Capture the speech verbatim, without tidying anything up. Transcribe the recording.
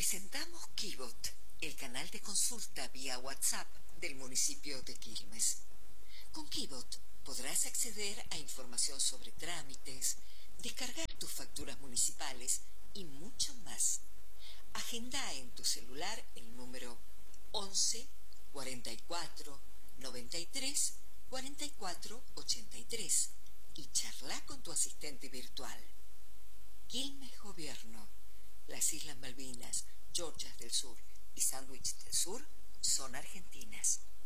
Presentamos Kibot, el canal de consulta vía WhatsApp del municipio de Quilmes. Con Kibot podrás acceder a información sobre trámites, descargar tus facturas municipales y mucho más. Agenda en tu celular el número once cuarenta y cuatro noventa y tres cuarenta y cuatro ochenta y tres y charla con tu asistente virtual. Quilmes Gobierno. Las Islas Malvinas, Georgias del Sur y Sandwich del Sur son argentinas.